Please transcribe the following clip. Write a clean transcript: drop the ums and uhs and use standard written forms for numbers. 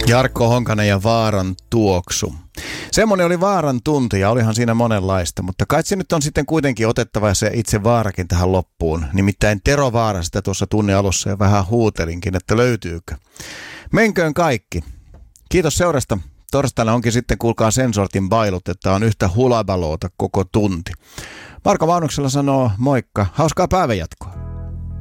Jarkko Honkanen ja Vaaran tuoksu. Semmoinen oli Vaaran tunti ja olihan siinä monenlaista, mutta kai se nyt on sitten kuitenkin otettava se itse Vaarakin tähän loppuun. Nimittäin Tero Vaara sitä tuossa tunnin alussa ja vähän huutelinkin, että löytyykö. Menköön kaikki. Kiitos seurasta. Torstaina onkin sitten kuulkaa sen sortin bailut, että on yhtä hulabaloota koko tunti. Marko Vaunuksella sanoo moikka, hauskaa päivänjatkoa.